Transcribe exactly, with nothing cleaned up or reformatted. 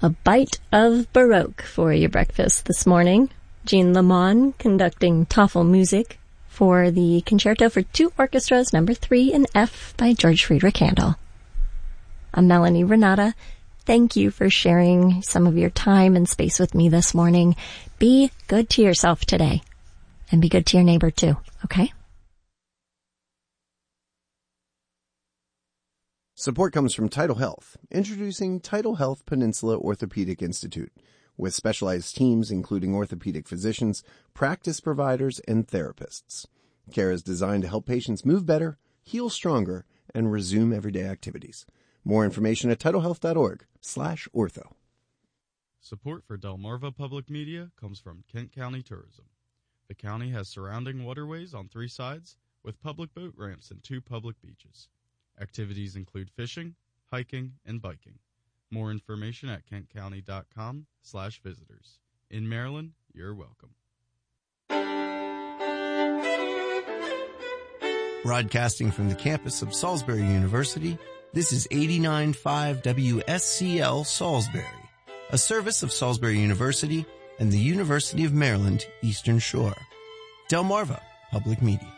A bite of Baroque for your breakfast this morning. Jean Lamont conducting Toffel music for the Concerto for Two Orchestras, number three in F by George Friedrich Handel. I'm Melanie Renata. Thank you for sharing some of your time and space with me this morning. Be good to yourself today, and be good to your neighbor too, okay? Support comes from Tidal Health, introducing Tidal Health Peninsula Orthopedic Institute, with specialized teams including orthopedic physicians, practice providers, and therapists. Care is designed to help patients move better, heal stronger, and resume everyday activities. More information at tidalhealth.org slash ortho. Support for Delmarva Public Media comes from Kent County Tourism. The county has surrounding waterways on three sides, with public boat ramps and two public beaches. Activities include fishing, hiking, and biking. More information at kentcounty.com slash visitors. In Maryland, you're welcome. Broadcasting from the campus of Salisbury University, this is eighty-nine point five W S C L Salisbury, a service of Salisbury University and the University of Maryland Eastern Shore. Delmarva Public Media.